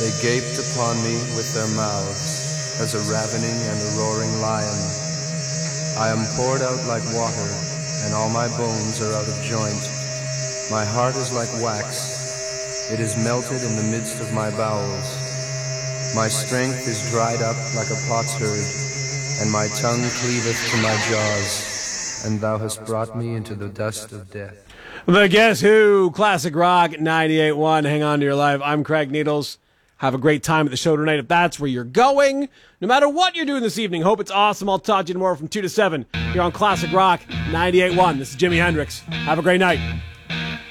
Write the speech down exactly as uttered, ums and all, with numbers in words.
They gaped upon me with their mouths, as a ravening and a roaring lion. I am poured out like water, and all my bones are out of joint. My heart is like wax, it is melted in the midst of my bowels. My strength is dried up like a potsherd, and my tongue cleaveth to my jaws, and thou hast brought me into the dust of death. The Guess Who, Classic Rock ninety-eight point one. Hang on to your life. I'm Craig Needles. Have a great time at the show tonight if that's where you're going. No matter what you're doing this evening, hope it's awesome. I'll talk to you tomorrow from two to seven here on Classic Rock ninety-eight point one. This is Jimi Hendrix. Have a great night.